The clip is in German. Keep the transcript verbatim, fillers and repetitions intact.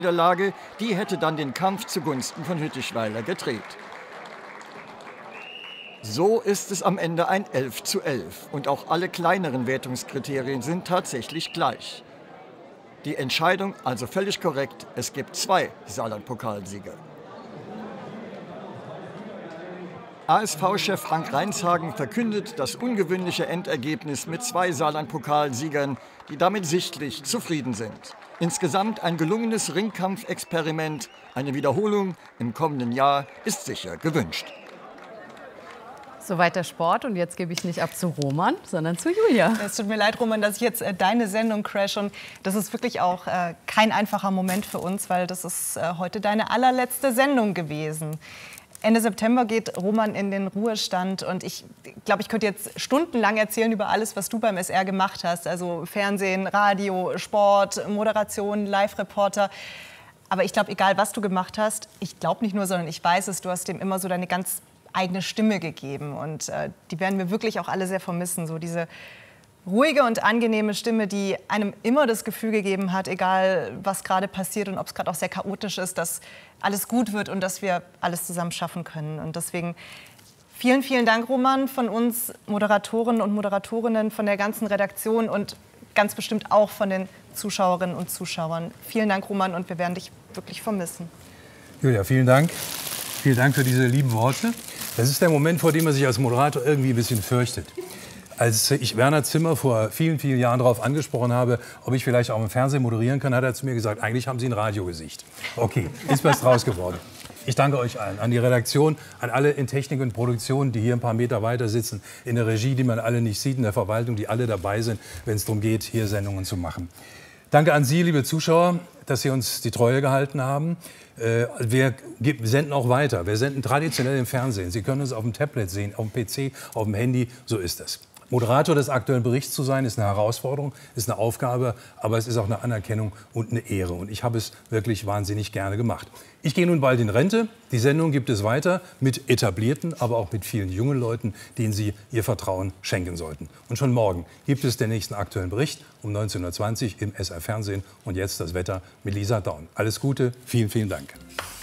Niederlage, die hätte dann den Kampf zugunsten von Hüttischweiler gedreht. So ist es am Ende ein elf zu elf und auch alle kleineren Wertungskriterien sind tatsächlich gleich. Die Entscheidung also völlig korrekt, es gibt zwei Saarland-Pokalsieger. A S V-Chef Frank Reinshagen verkündet das ungewöhnliche Endergebnis mit zwei Saarland-Pokalsiegern, die damit sichtlich zufrieden sind. Insgesamt ein gelungenes Ringkampfexperiment, eine Wiederholung im kommenden Jahr ist sicher gewünscht. Soweit der Sport und jetzt gebe ich nicht ab zu Roman, sondern zu Julia. Es tut mir leid, Roman, dass ich jetzt äh, deine Sendung crash und das ist wirklich auch äh, kein einfacher Moment für uns, weil das ist äh, heute deine allerletzte Sendung gewesen. Ende September geht Roman in den Ruhestand und ich glaube, ich könnte jetzt stundenlang erzählen über alles, was du beim S R gemacht hast. Also Fernsehen, Radio, Sport, Moderation, Live-Reporter. Aber ich glaube, egal was du gemacht hast, ich glaube nicht nur, sondern ich weiß es, du hast dem immer so deine ganz eigene Stimme gegeben. Und äh, die werden wir wirklich auch alle sehr vermissen. So diese ruhige und angenehme Stimme, die einem immer das Gefühl gegeben hat, egal was gerade passiert und ob es gerade auch sehr chaotisch ist, dass alles gut wird und dass wir alles zusammen schaffen können. Und deswegen vielen, vielen Dank, Roman, von uns Moderatoren und Moderatorinnen, von der ganzen Redaktion und ganz bestimmt auch von den Zuschauerinnen und Zuschauern. Vielen Dank, Roman, und wir werden dich wirklich vermissen. Julia, vielen Dank. Vielen Dank für diese lieben Worte. Das ist der Moment, vor dem man sich als Moderator irgendwie ein bisschen fürchtet. Als ich Werner Zimmer vor vielen, vielen Jahren darauf angesprochen habe, ob ich vielleicht auch im Fernsehen moderieren kann, hat er zu mir gesagt, eigentlich haben Sie ein Radiogesicht. Okay, ist was draus geworden. Ich danke euch allen, an die Redaktion, an alle in Technik und Produktion, die hier ein paar Meter weiter sitzen, in der Regie, die man alle nicht sieht, in der Verwaltung, die alle dabei sind, wenn es darum geht, hier Sendungen zu machen. Danke an Sie, liebe Zuschauer, dass Sie uns die Treue gehalten haben. Äh, wir senden auch weiter. Wir senden traditionell im Fernsehen. Sie können uns auf dem Tablet sehen, auf dem P C, auf dem Handy. So ist es. Moderator des Aktuellen Berichts zu sein, ist eine Herausforderung, ist eine Aufgabe, aber es ist auch eine Anerkennung und eine Ehre. Und ich habe es wirklich wahnsinnig gerne gemacht. Ich gehe nun bald in Rente. Die Sendung gibt es weiter mit etablierten, aber auch mit vielen jungen Leuten, denen Sie Ihr Vertrauen schenken sollten. Und schon morgen gibt es den nächsten Aktuellen Bericht um neunzehn Uhr zwanzig im S R Fernsehen. Und jetzt das Wetter mit Lisa Daun. Alles Gute, vielen, vielen Dank.